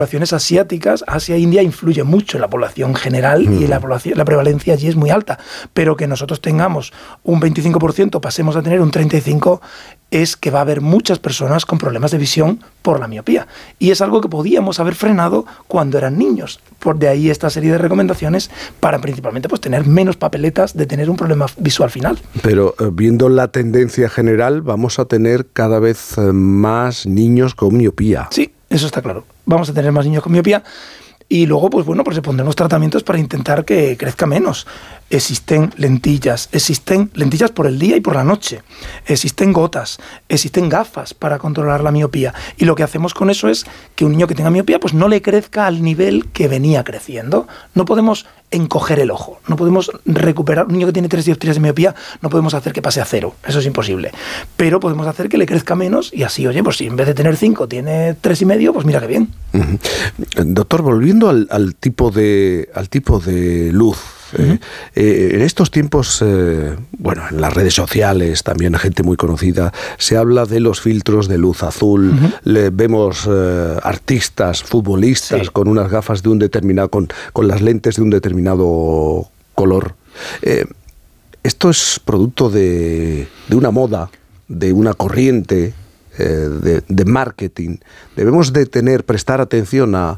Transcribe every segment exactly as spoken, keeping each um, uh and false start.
poblaciones asiáticas, Asia e India, influye mucho en la población general mm. y la, población, la prevalencia allí es muy alta, pero que nosotros tengamos un veinticinco por ciento, pasemos a tener un treinta y cinco por ciento, es que va a haber muchas personas con problemas de visión por la miopía. Y es algo que podíamos haber frenado cuando eran niños. Por de ahí esta serie de recomendaciones para principalmente pues tener menos papeletas de tener un problema visual final. Pero eh, viendo la tendencia general, vamos a tener cada vez eh, más niños con miopía. Sí, eso está claro. Vamos a tener más niños con miopía. Y luego, pues bueno, pues se pondremos tratamientos para intentar que crezca menos. Existen lentillas, existen lentillas por el día y por la noche, existen gotas, existen gafas para controlar la miopía. Y lo que hacemos con eso es que un niño que tenga miopía pues no le crezca al nivel que venía creciendo. No podemos encoger el ojo, no podemos recuperar. Un niño que tiene tres dioptrías de miopía no podemos hacer que pase a cero, eso es imposible. Pero podemos hacer que le crezca menos y así, oye, pues si en vez de tener cinco tiene tres y medio, pues mira qué bien. Uh-huh. Doctor, volviendo al, al tipo de al tipo de luz. Eh, eh, en estos tiempos, eh, bueno, en las redes sociales, también gente muy conocida, se habla de los filtros de luz azul. Uh-huh. Le, vemos eh, artistas, futbolistas, sí, con unas gafas de un determinado, con, con las lentes de un determinado color. Eh, esto es producto de, de una moda, de una corriente eh, de, de marketing. Debemos de tener, prestar atención a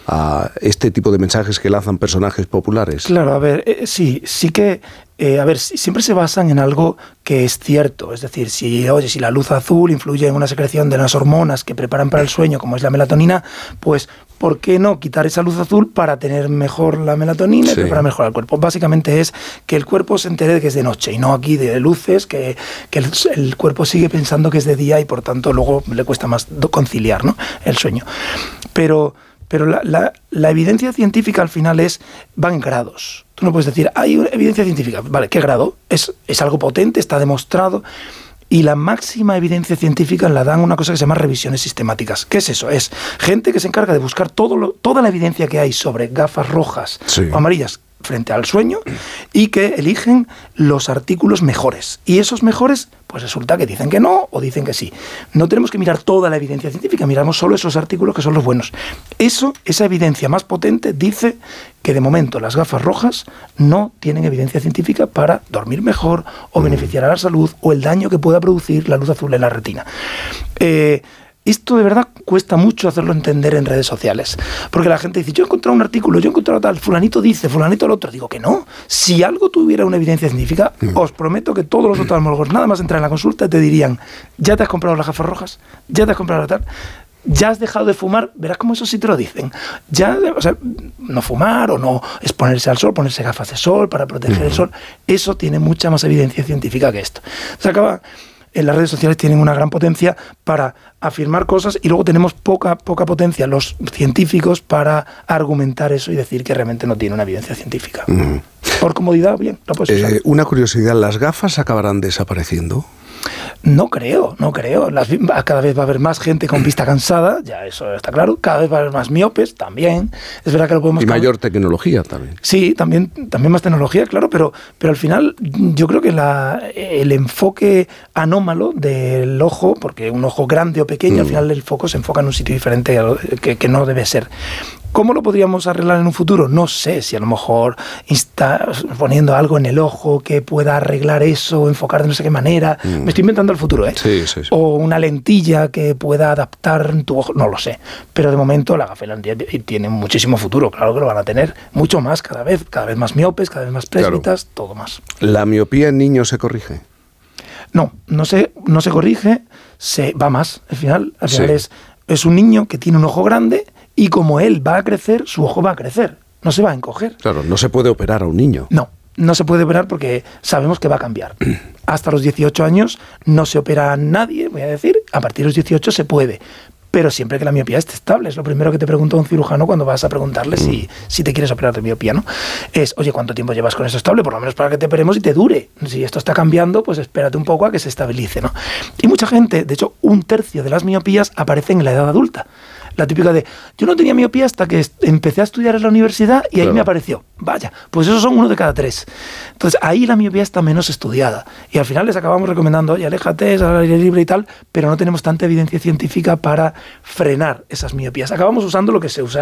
a este tipo de mensajes que lanzan personajes populares. Claro, a ver, eh, sí, sí que, eh, a ver, siempre se basan en algo que es cierto, es decir, si, oye, si la luz azul influye en una secreción de las hormonas que preparan para el sueño, como es la melatonina, pues, ¿por qué no quitar esa luz azul para tener mejor la melatonina y sí, preparar mejor al cuerpo? Básicamente es que el cuerpo se entere de que es de noche y no aquí de luces, que, que el, el cuerpo sigue pensando que es de día y por tanto luego le cuesta más conciliar, ¿no?, el sueño. Pero... Pero la, la, la evidencia científica al final es, va en grados. Tú no puedes decir, hay evidencia científica. Vale, ¿qué grado? Es, es algo potente, está demostrado. Y la máxima evidencia científica la dan una cosa que se llama revisiones sistemáticas. ¿Qué es eso? Es gente que se encarga de buscar todo lo, toda la evidencia que hay sobre gafas rojas sí, o amarillas frente al sueño y que eligen los artículos mejores. Y esos mejores, pues resulta que dicen que no o dicen que sí. No tenemos que mirar toda la evidencia científica, miramos solo esos artículos que son los buenos. Eso, esa evidencia más potente dice que de momento las gafas rojas no tienen evidencia científica para dormir mejor o beneficiar a la salud o el daño que pueda producir la luz azul en la retina. Eh... Esto de verdad cuesta mucho hacerlo entender en redes sociales, porque la gente dice, yo he encontrado un artículo, yo he encontrado tal, fulanito dice, fulanito el otro. Digo que no, si algo tuviera una evidencia científica, mm. os prometo que todos los oftalmólogos nada más entrar en la consulta te dirían, ya te has comprado las gafas rojas, ya te has comprado la tal, ya has dejado de fumar, verás cómo eso sí te lo dicen. Ya, o sea, no fumar o no exponerse al sol, ponerse gafas de sol para proteger mm. el sol, eso tiene mucha más evidencia científica que esto. Se acaba... En las redes sociales tienen una gran potencia para afirmar cosas y luego tenemos poca, poca potencia los científicos para argumentar eso y decir que realmente no tiene una evidencia científica. Mm. Por comodidad, bien, lo puedes usar. Eh, una curiosidad, ¿las gafas acabarán desapareciendo? No creo, no creo. Las, cada vez va a haber más gente con vista cansada, ya eso está claro. Cada vez va a haber más miopes, también. Es verdad que lo podemos... Y mayor tecnología también. Sí, también, también más tecnología, claro, pero, pero al final yo creo que la, el enfoque anómalo del ojo, porque un ojo grande o pequeño, mm. al final el foco se enfoca en un sitio diferente que, que no debe ser. ¿Cómo lo podríamos arreglar en un futuro? No sé, si a lo mejor está poniendo algo en el ojo que pueda arreglar eso, enfocar de no sé qué manera. Mm. Me estoy inventando el futuro, ¿eh? Sí, sí, sí. O una lentilla que pueda adaptar tu ojo, no lo sé. Pero de momento la gafa y la lentilla tienen muchísimo futuro, claro que lo van a tener. Mucho más cada vez, cada vez más miopes, cada vez más presbitas, claro. Todo más. ¿La miopía en niños se corrige? No, no se, no se corrige, se va más. Al final, al final sí. es, es un niño que tiene un ojo grande y como él va a crecer, su ojo va a crecer, no se va a encoger. Claro, no se puede operar a un niño. No, no se puede operar porque sabemos que va a cambiar. Hasta los dieciocho años no se opera a nadie, voy a decir, a partir de los dieciocho se puede, pero siempre que la miopía esté estable. Es lo primero que te pregunta un cirujano cuando vas a preguntarle si, si te quieres operar de miopía, ¿no? Es, oye, ¿cuánto tiempo llevas con eso estable? Por lo menos para que te operemos y te dure. Si esto está cambiando, pues espérate un poco a que se estabilice, ¿no? Y mucha gente, de hecho, un tercio de las miopías aparecen en la edad adulta. La típica de, yo no tenía miopía hasta que empecé a estudiar en la universidad y ahí claro. me apareció. Vaya, pues esos son uno de cada tres. Entonces ahí la miopía está menos estudiada. Y al final les acabamos recomendando, oye, aléjate, es al aire libre y tal, pero no tenemos tanta evidencia científica para frenar esas miopías. Acabamos usando lo que se usa